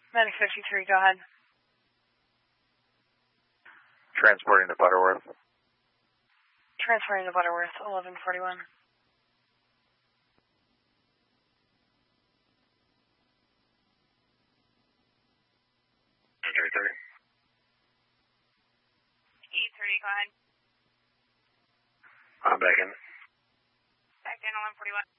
Medic 53, go ahead. Transporting to Butterworth. Transferring to Butterworth, 1141. E30. E30, go ahead. I'm back in. Back in, 1141.